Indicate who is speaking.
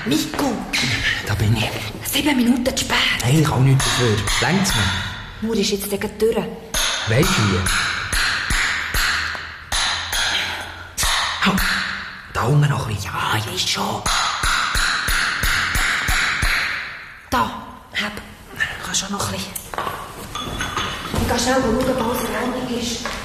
Speaker 1: Nico!
Speaker 2: Da bin ich.
Speaker 1: 7 Minuten zu spät.
Speaker 2: Hey, ich kann nichts dafür. Längt's mir?
Speaker 1: Nur ist jetzt gleich durch.
Speaker 2: Weisst du wie? Oh, da unten noch ein bisschen.
Speaker 1: Ja, ich weiss schon. Da, hab. Kannst schon noch ein bisschen. Ich geh schnell schauen, ob alles in Ordnung ist.